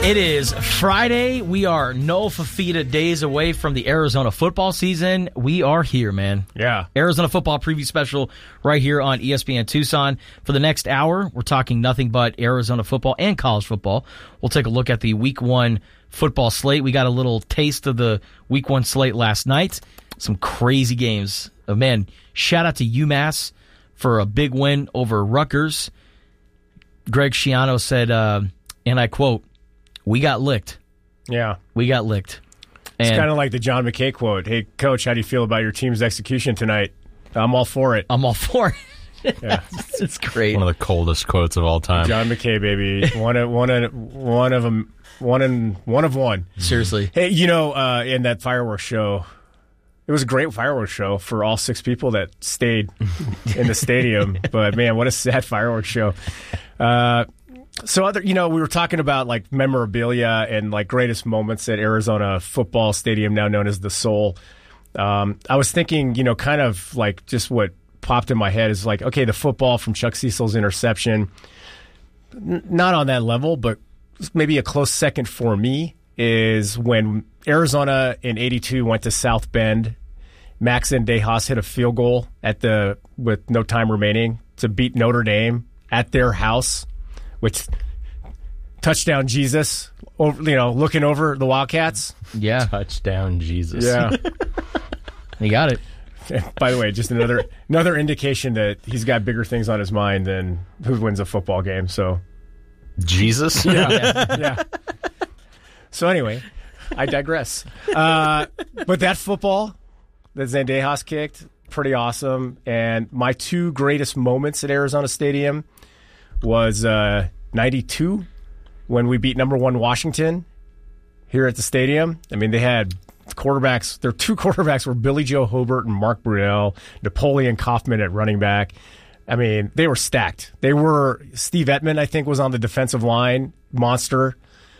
It is Friday. We are no Fafita days away from the Arizona football season. We are here, man. Yeah. Arizona football preview special right here on ESPN Tucson. For the next hour, we're talking nothing but Arizona football and college football. We'll take a look at the Week 1 football slate. We got a little taste of the Week 1 slate last night. Some crazy games. Oh, man, shout out to UMass for a big win over Rutgers. Greg Schiano said, and I quote, "We got licked." Yeah. We got licked. It's And kind of like the John McKay quote. Hey, Coach, how do you feel about your team's execution tonight? I'm all for it. I'm all for it. Yeah. It's great. One of the coldest quotes of all time. John McKay, baby. One of them. One of one. Seriously. Hey, in that fireworks show, it was a great fireworks show for all 6 people that stayed in the stadium. But, man, what a sad fireworks show. So we were talking about like memorabilia and like greatest moments at Arizona Football Stadium, now known as the Soul. I was thinking, kind of like just what popped in my head is like, okay, the football from Chuck Cecil's interception, not on that level, but maybe a close second for me is when Arizona in '82 went to South Bend. Max Zendejas hit a field goal with no time remaining to beat Notre Dame at their house. Which touchdown Jesus, looking over the Wildcats. Yeah. Touchdown Jesus. Yeah. You got it. By the way, just another indication that he's got bigger things on his mind than who wins a football game. So Jesus? yeah. So anyway, I digress. But that football that Zendejas kicked, pretty awesome. And my 2 greatest moments at Arizona Stadium was 92 when we beat number 1 Washington here at the stadium. I mean, they had quarterbacks. Their 2 quarterbacks were Billy Joe Hobart and Mark Brunell, Napoleon Kaufman at running back. I mean, they were stacked. They were Steve Ettman, I think, was on the defensive line, monster.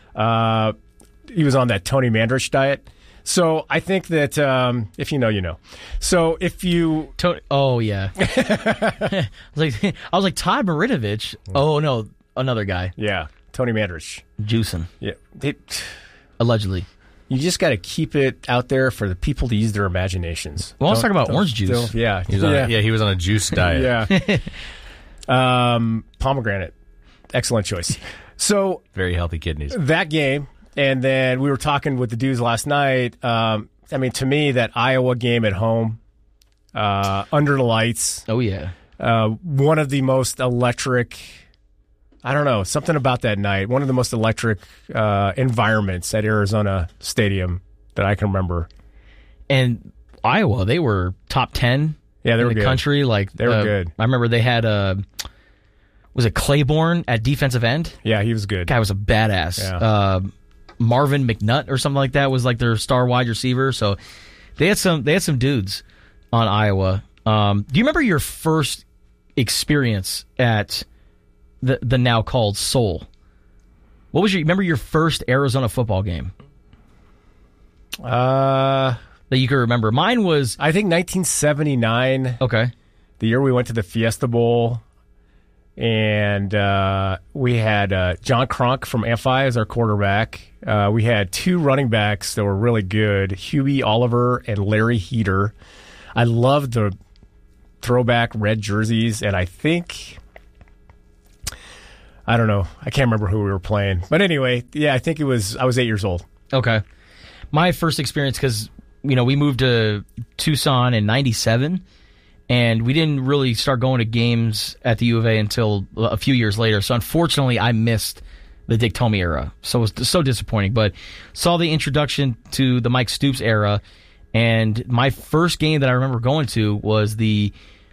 He was on that Tony Mandrich diet. So I think that if you know, you know. So if you, oh yeah, I was like Todd Marinovich. Oh no, another guy. Yeah, Tony Mandrich. Juicing. Yeah, Allegedly. You just got to keep it out there for the people to use their imaginations. Well, let's talk about orange juice. Yeah, He was on a juice diet. Yeah. Pomegranate, excellent choice. So Very healthy kidneys. that game. And then we were talking with the dudes last night. I mean, to me, that Iowa game at home, under the lights, Oh yeah. one of the most electric, I don't know, something about that night, one of the most electric environments at Arizona Stadium that I can remember. And Iowa, they were top 10 Yeah, they in were the good. country. Like They were good. I remember they had was it Claiborne at defensive end? Yeah, he was good. Guy was a badass. Yeah. Marvin McNutt or something like that was like their star wide receiver. So they had some dudes on Iowa. Do you remember your first experience at the now called Soul? What was remember your first Arizona football game that you could remember? Mine was I think 1979, okay. the year we went to the Fiesta Bowl. And we had John Cronk from Amphi as our quarterback. We had 2 running backs that were really good, Huey Oliver and Larry Heater. I loved the throwback red jerseys, and I think, I don't know, I can't remember who we were playing. But anyway, yeah, I think I was 8 years old. Okay. My first experience, because, we moved to Tucson in 97, and we didn't really start going to games at the U of A until a few years later. So unfortunately, I missed the Dick Tomey era. So it was so disappointing. But saw the introduction to the Mike Stoops era, and my first game that I remember going to was the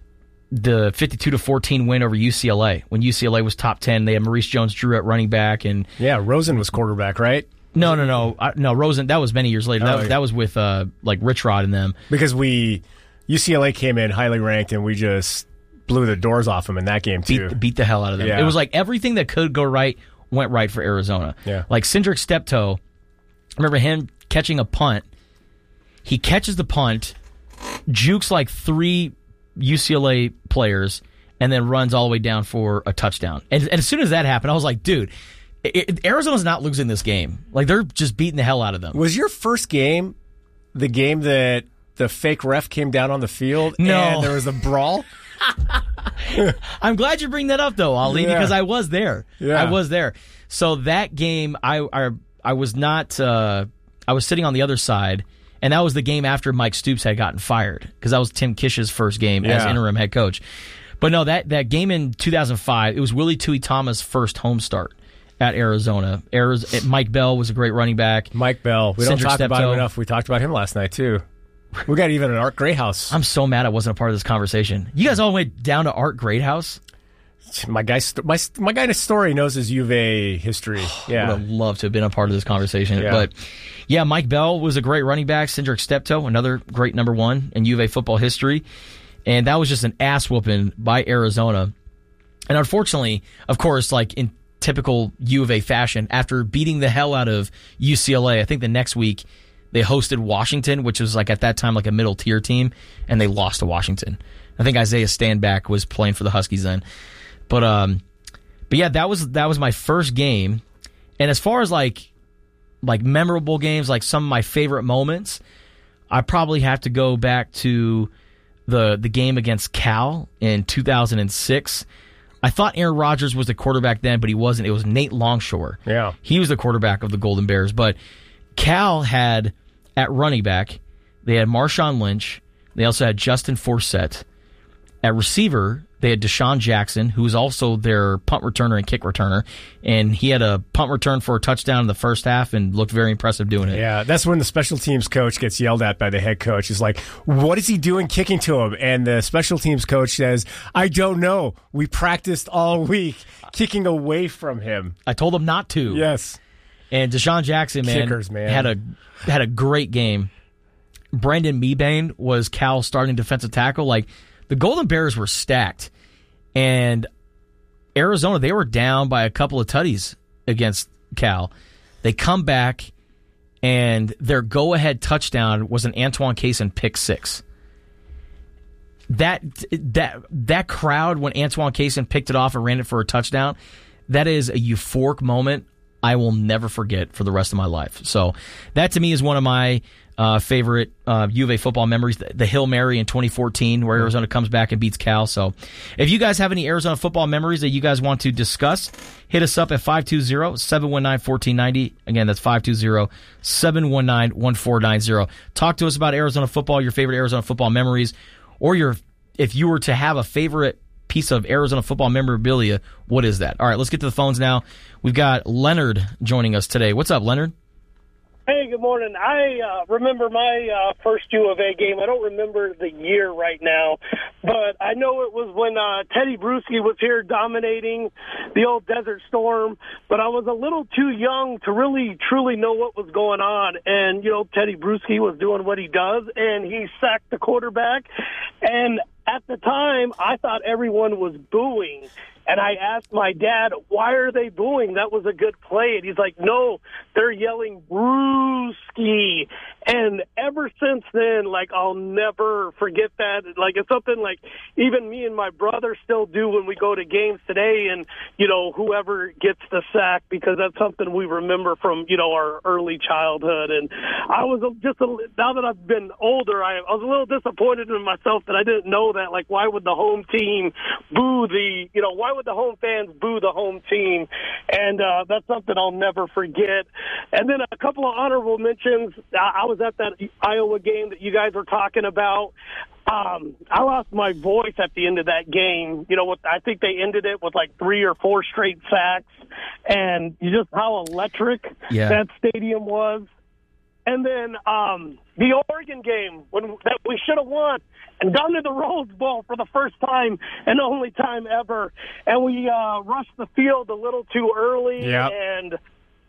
52-14 win over UCLA, when UCLA was top 10. They had Maurice Jones-Drew at running back. And Yeah, Rosen was quarterback, right? No, Rosen, that was many years later. That was with like Rich Rod and them. Because UCLA came in highly ranked, and we just blew the doors off them in that game, too. Beat the hell out of them. Yeah. It was like everything that could go right went right for Arizona. Yeah. Like Cindric Steptoe, I remember him catching a punt. He catches the punt, jukes like 3 UCLA players, and then runs all the way down for a touchdown. And as soon as that happened, I was like, dude, Arizona's not losing this game. Like, they're just beating the hell out of them. Was your first game the game that the fake ref came down on the field No. and there was a brawl? I'm glad you bring that up, though, Ali, because I was there. Yeah. I was there. So that game, I was not. I was sitting on the other side, and that was the game after Mike Stoops had gotten fired, because that was Tim Kish's first game as interim head coach. But no, that game in 2005, it was Willie Tui Thomas' first home start at Arizona. Mike Bell was a great running back. Mike Bell. We don't Cedric talk about Steptoe. him enough. We talked about him last night, too. We got even an Art Greathouse. I'm so mad I wasn't a part of this conversation. You guys all went down to Art Greathouse? My guy in his story knows his U of A history. I would have loved to have been a part of this conversation. Yeah. But, yeah, Mike Bell was a great running back. Cedric Steptoe, another great number one in U of A football history. And that was just an ass-whooping by Arizona. And unfortunately, of course, like in typical U of A fashion, after beating the hell out of UCLA, I think the next week they hosted Washington, which was like at that time like a middle-tier team, and they lost to Washington. I think Isaiah Standback was playing for the Huskies then. But yeah, that was my first game. And as far as like memorable games, like some of my favorite moments, I probably have to go back to the game against Cal in 2006. I thought Aaron Rodgers was the quarterback then, but he wasn't. It was Nate Longshore. Yeah. He was the quarterback of the Golden Bears. But Cal had, at running back, they had Marshawn Lynch. They also had Justin Forsett. At receiver, they had Deshaun Jackson, who was also their punt returner and kick returner. And he had a punt return for a touchdown in the first half and looked very impressive doing it. Yeah, that's when the special teams coach gets yelled at by the head coach. He's like, what is he doing kicking to him? And the special teams coach says, I don't know. We practiced all week kicking away from him. I told him not to. Yes. And Deshaun Jackson, Kickers, man. had a great game. Brandon Mebane was Cal's starting defensive tackle. Like, the Golden Bears were stacked. And Arizona, they were down by a couple of tutties against Cal. They come back, and their go-ahead touchdown was an Antoine Cason pick six. That crowd, when Antoine Cason picked it off and ran it for a touchdown, that is a euphoric moment I will never forget for the rest of my life. So that, to me, is one of my favorite U of A football memories, the Hail Mary in 2014, where Arizona comes back and beats Cal. So if you guys have any Arizona football memories that you guys want to discuss, hit us up at 520-719-1490. Again, that's 520-719-1490. Talk to us about Arizona football, your favorite Arizona football memories, or if you were to have a favorite piece of Arizona football memorabilia, what is that? All right, let's get to the phones now. We've got Leonard joining us today. What's up, Leonard? Hey, good morning. I remember my first U of A game. I don't remember the year right now, but I know it was when Teddy Bruschi was here dominating the old Desert Storm, but I was a little too young to really, truly know what was going on. And, Teddy Bruschi was doing what he does, and he sacked the quarterback. And at the time, I thought everyone was booing. And I asked my dad, why are they booing? That was a good play. And he's like, no, they're yelling Bruschi. And ever since then, I'll never forget that. It's something even me and my brother still do when we go to games today, and, whoever gets the sack, because that's something we remember from, our early childhood. And I was now that I've been older, I was a little disappointed in myself that I didn't know that. Why would the home team boo why would the home fans boo the home team? And that's something I'll never forget. And then a couple of honorable mentions. I was at that Iowa game that you guys were talking about. I lost my voice at the end of that game. I think they ended it with 3 or 4 straight sacks, and just how electric that stadium was. And then the Oregon game that we should have won and gone to the Rose Bowl for the first time and only time ever, and we rushed the field a little too early. Yep. And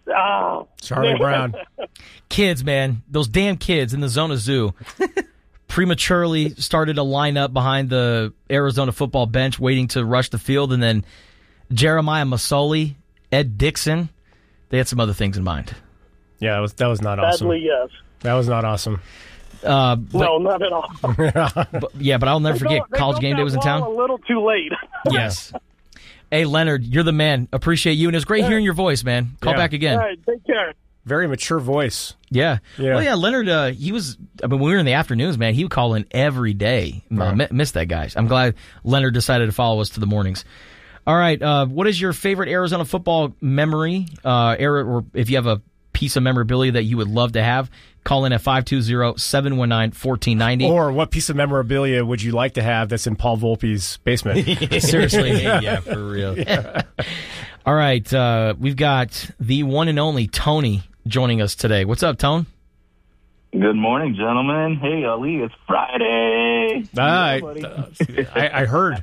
Charlie Brown. Kids, man. Those damn kids in the Zona Zoo prematurely started to line up behind the Arizona football bench waiting to rush the field, and then Jeremiah Masoli, Ed Dixon, they had some other things in mind. Yeah, that was not awesome. Sadly, yes. That was not awesome. No, not at all. But I'll never forget College Game Day was in town. A little too late. Yes. Hey, Leonard, you're the man. Appreciate you, and it's great hearing your voice, man. Call back again. All right, take care. Very mature voice. Yeah. Yeah. Well, yeah, Leonard, he was, when we were in the afternoons, man, he would call in every day. Missed that guy. I'm glad Leonard decided to follow us to the mornings. All right, what is your favorite Arizona football memory? Or if you have a piece of memorabilia that you would love to have, call in at 520-719-1490. Or what piece of memorabilia would you like to have that's in Paul Volpe's basement? Seriously. Yeah, for real. Yeah. All right, we've got the one and only Tony joining us today. What's up, Tone? Good morning, gentlemen. Hey, Ali, it's Friday. I heard.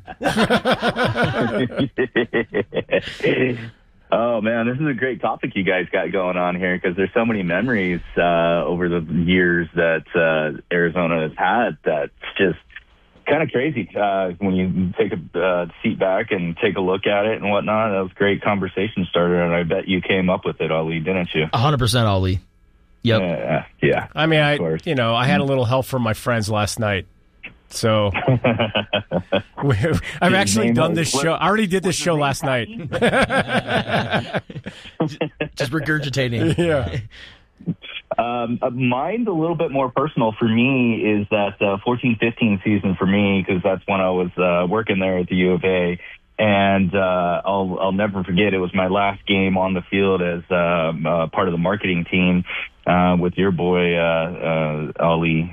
Oh, man, this is a great topic you guys got going on here because there's so many memories over the years that Arizona has had that's just kind of crazy when you take a seat back and take a look at it and whatnot. That was a great conversation starter, and I bet you came up with it, Ali, didn't you? 100% Ali. Yep. Yeah. I mean, I had a little help from my friends last night. So I've actually done this show. I already did this show last night. Just regurgitating. Yeah. Mine's a little bit more personal for me is that 14-15 season for me because that's when I was working there at the U of A. And I'll never forget, it was my last game on the field as part of the marketing team with your boy, Ali.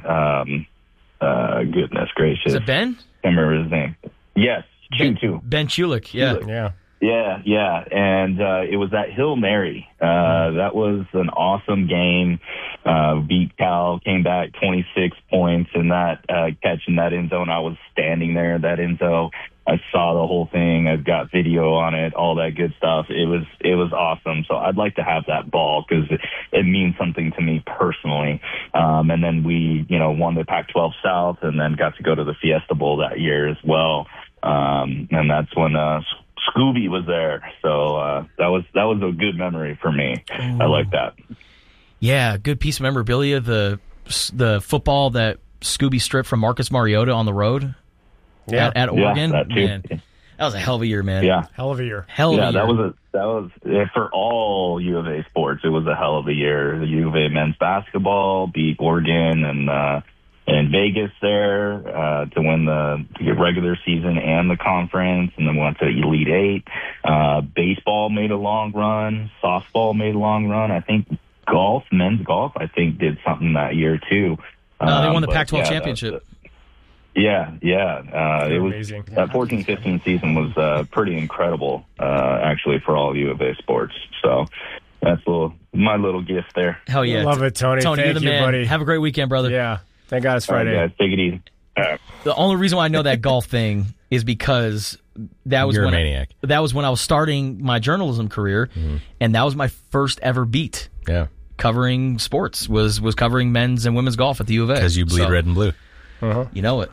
Goodness gracious. Is it Ben? I can't remember his name. Yes, Chu. Ben Chulik, yeah. Yeah. And it was that Hail Mary. That was an awesome game. Beat Cal, came back 26 points in that catch in that end zone. I was standing there in that end zone. I saw the whole thing. I've got video on it, all that good stuff. It was awesome. So I'd like to have that ball because it means something to me personally. And then we, won the Pac-12 South and then got to go to the Fiesta Bowl that year as well. And that's when Scooby was there. So that was a good memory for me. Ooh. I like that. Yeah, good piece of memorabilia. The football that Scooby stripped from Marcus Mariota on the road. Yeah, at Oregon, that too. Man, that was a hell of a year, man. Yeah, hell of a year. That was for all U of A sports. It was a hell of a year. The U of A men's basketball beat Oregon and Vegas there to win the regular season and the conference, and then went to Elite Eight. Baseball made a long run. Softball made a long run. I think men's golf, did something that year too. They won the Pac-12 championship. Yeah. It was amazing. That 14-15 season was pretty incredible, actually, for all U of A sports. So that's my little gift there. Hell yeah. Love it, Tony. Tony, Thank you're the you, man. buddy. Have a great weekend, brother. Yeah. Thank God it's Friday. All right, guys, take it easy. The only reason why I know that golf thing is because You're a maniac. That was when I was starting my journalism career, and that was my first ever beat. Yeah. Covering sports was covering men's and women's golf at the U of A. Because you bleed red and blue. Uh-huh. You know it.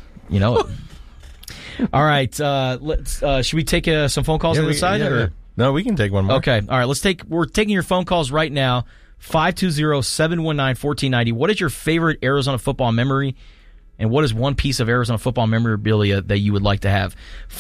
All right. Let's. Should we take some phone calls on the side? Yeah. No, we can take one more. Okay. All right. We're taking your phone calls right now. 520-719-1490. What is your favorite Arizona football memory? And what is one piece of Arizona football memorabilia that you would like to have?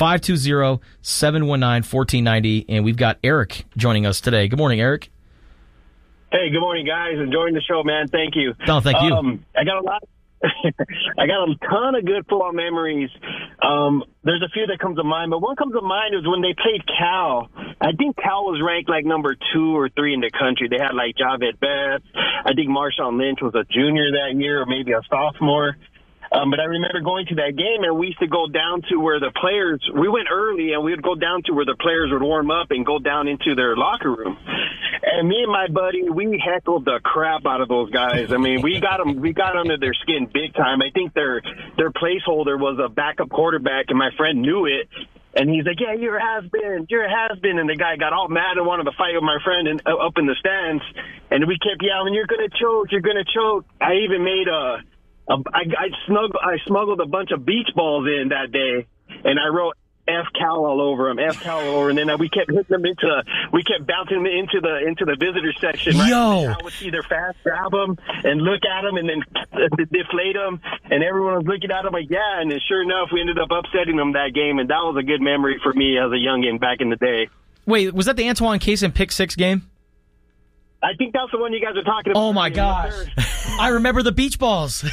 520-719-1490. And we've got Eric joining us today. Good morning, Eric. Hey, good morning, guys. Enjoying the show, man. Thank you. No, thank you. I got a lot. I got a ton of good football memories. There's a few that come to mind, but one comes to mind is when they played Cal. I think Cal was ranked like number 2 or 3 in the country. They had like Javed Best. I think Marshawn Lynch was a junior that year or maybe a sophomore. But I remember going to that game, and we used to go down to where the players, we went early, and we would go down to where the players would warm up and go down into their locker room. And me and my buddy, we heckled the crap out of those guys. I mean, we got under their skin big time. I think their placeholder was a backup quarterback, and my friend knew it. And he's like, yeah, you're a has-been. And the guy got all mad and wanted to fight with my friend up in the stands. And we kept yelling, you're going to choke. I even made I smuggled a bunch of beach balls in that day, and I wrote F Cal all over him, and then we kept hitting them we kept bouncing them into the visitor section. Right? Yo, I would either fast grab them and look at them and then deflate them, and everyone was looking at them like, yeah. And then sure enough, we ended up upsetting them that game, and that was a good memory for me as a youngin' back in the day. Wait, was that the Antoine Cason pick six game? I think that's the one you guys are talking about. Oh my gosh, I remember the beach balls.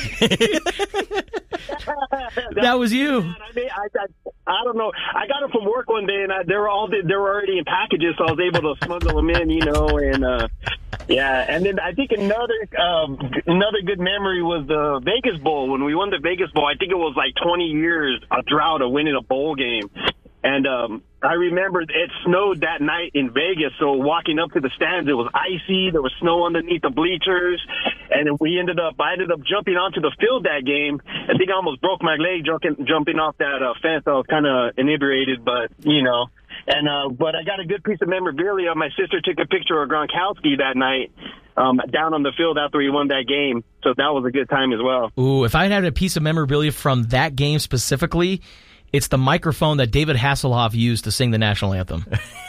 That was you. I don't know. I got them from work one day, and they were already in packages, so I was able to smuggle them in, and yeah. And then I think another good memory was the Vegas Bowl. When we won the Vegas Bowl, I think it was like 20 years a drought of winning a bowl game. And I remember it snowed that night in Vegas, so walking up to the stands, it was icy. There was snow underneath the bleachers, and I ended up jumping onto the field that game. I think I almost broke my leg jumping off that fence. I was kind of inebriated, but but I got a good piece of memorabilia. My sister took a picture of Gronkowski that night down on the field after we won that game, so that was a good time as well. Ooh, if I had a piece of memorabilia from that game specifically, it's the microphone that David Hasselhoff used to sing the national anthem.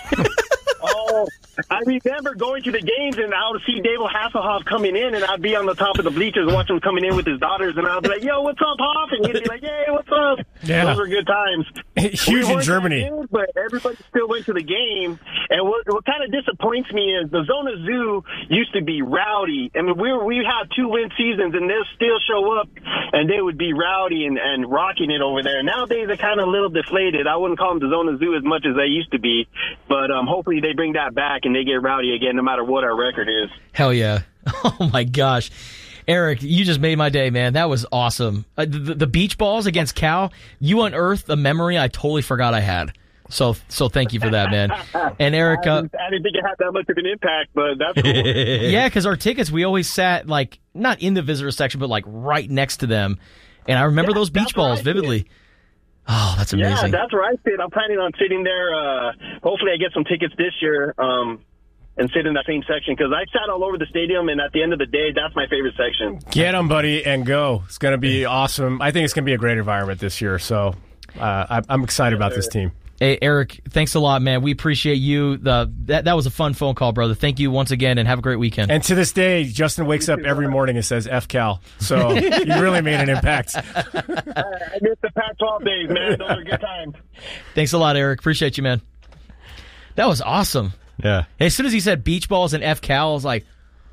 Oh, I remember going to the games, and I would see David Hasselhoff coming in, and I'd be on the top of the bleachers watching him coming in with his daughters, and I'd be like, yo, what's up, Hoff? And he'd be like, hey, what's up? Yeah. Those were good times. Huge in Germany. Good, but everybody still went to the game, and what kind of disappoints me is the Zona Zoo used to be rowdy. I mean, we had 2-win seasons, and they'll still show up, and they would be rowdy and rocking it over there. Nowadays, they're kind of a little deflated. I wouldn't call them the Zona Zoo as much as they used to be, but hopefully they bring that back and they get rowdy again, no matter what our record is. Hell yeah. Oh my gosh. Eric, you just made my day, man. That was awesome. The beach balls against Cal, you unearthed a memory I totally forgot I had. So thank you for that, man. And Eric, I didn't think it had that much of an impact, but that's cool. Yeah, because our tickets, we always sat like not in the visitor section, but like right next to them. And I remember those beach balls vividly. Oh, that's amazing. Yeah, that's right, Sid. I'm planning on sitting there. Hopefully I get some tickets this year and sit in that same section, because I sat all over the stadium, and at the end of the day, that's my favorite section. Get them, buddy, and go. It's going to be awesome. I think it's going to be a great environment this year, so I'm excited about this team. Hey, Eric, thanks a lot, man. We appreciate you. That was a fun phone call, brother. Thank you once again, and have a great weekend. And to this day, Justin wakes up every morning and says, F Cal. So you really made an impact. I miss the Pac-12 days, man. Those are good times. Thanks a lot, Eric. Appreciate you, man. That was awesome. Yeah. As soon as he said beach balls and F Cal, I was like,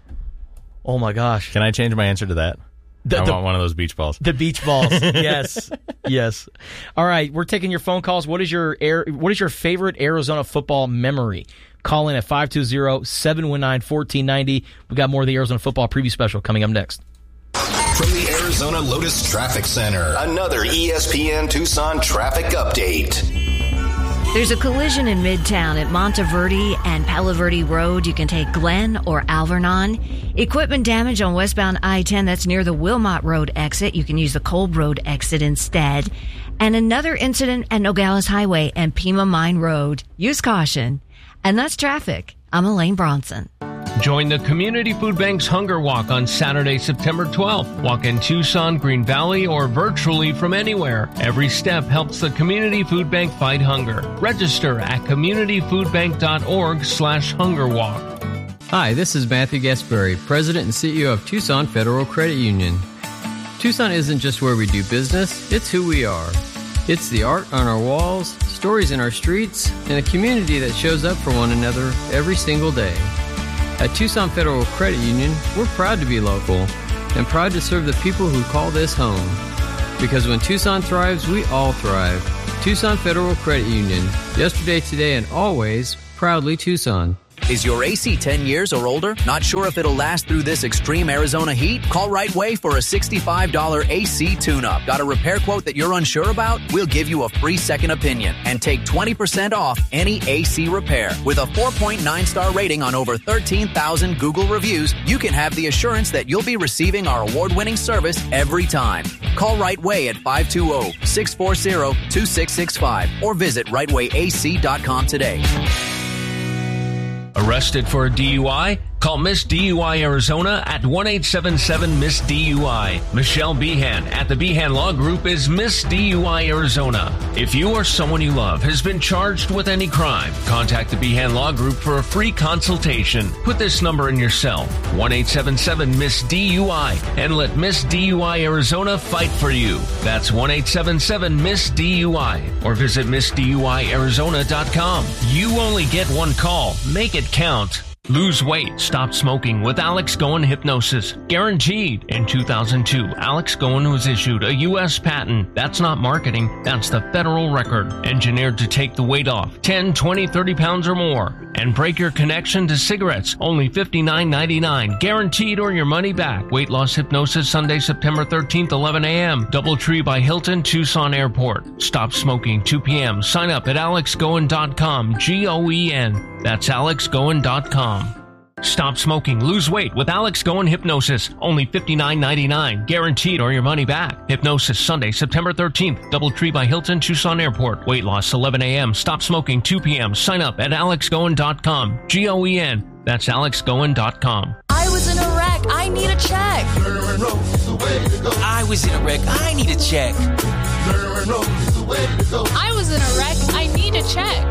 oh my gosh. Can I change my answer to that? I want one of those beach balls. The beach balls. Yes. Yes. All right, we're taking your phone calls. What is your favorite Arizona football memory? Call in at 520-719-1490. We got more of the Arizona football preview special coming up next. From the Arizona Lotus Traffic Center, another ESPN Tucson traffic update. There's a collision in Midtown at Monteverde and Palo Verde Road. You can take Glen or Alvernon. Equipment damage on westbound I-10. That's near the Wilmot Road exit. You can use the Kolb Road exit instead. And another incident at Nogales Highway and Pima Mine Road. Use caution. And that's traffic. I'm Elaine Bronson. Join the Community Food Bank's Hunger Walk on Saturday, September 12th. Walk in Tucson, Green Valley, or virtually from anywhere. Every step helps the Community Food Bank fight hunger. Register at communityfoodbank.org/hungerwalk. Hi, this is Matthew Gasbury, President and CEO of Tucson Federal Credit Union. Tucson isn't just where we do business, it's who we are. It's the art on our walls, stories in our streets, and a community that shows up for one another every single day. At Tucson Federal Credit Union, we're proud to be local and proud to serve the people who call this home. Because when Tucson thrives, we all thrive. Tucson Federal Credit Union. Yesterday, today, and always, proudly Tucson. Is your AC 10 years or older? Not sure if it'll last through this extreme Arizona heat? Call Right Way for a $65 AC tune-up. Got a repair quote that you're unsure about? We'll give you a free second opinion and take 20% off any AC repair. With a 4.9-star rating on over 13,000 Google reviews, you can have the assurance that you'll be receiving our award-winning service every time. Call Right Way at 520-640-2665 or visit rightwayac.com today. Arrested for a DUI? Call Miss DUI Arizona at 1-877-MISS-DUI. Michelle Behan at the Behan Law Group is Miss DUI Arizona. If you or someone you love has been charged with any crime, contact the Behan Law Group for a free consultation. Put this number in your cell, 1-877-MISS-DUI, and let Miss DUI Arizona fight for you. That's 1-877-MISS-DUI, or visit MissDUIArizona.com. You only get one call. Make it count. Lose weight, stop smoking with Alex Goen Hypnosis. Guaranteed. In 2002, Alex Goen was issued a U.S. patent. That's not marketing, that's the federal record. Engineered to take the weight off 10, 20, 30 pounds or more. And break your connection to cigarettes. Only $59.99. Guaranteed or your money back. Weight loss hypnosis Sunday, September 13th, 11 a.m. Doubletree by Hilton, Tucson Airport. Stop smoking 2 p.m. Sign up at alexgoen.com. Goen. That's alexgoen.com. Stop smoking, lose weight with Alex Goen Hypnosis. Only $59.99. Guaranteed or your money back. Hypnosis Sunday, September 13th. Doubletree by Hilton, Tucson Airport. Weight loss 11 a.m. Stop smoking 2 p.m. Sign up at alexgoen.com. Goen. That's alexgoen.com. I was in a wreck. I need a check. I was in a wreck. I need a check. I was in a wreck. I need a check.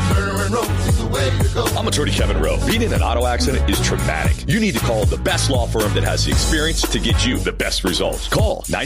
I'm attorney Kevin Rowe. Being in an auto accident is traumatic. You need to call the best law firm that has the experience to get you the best results. Call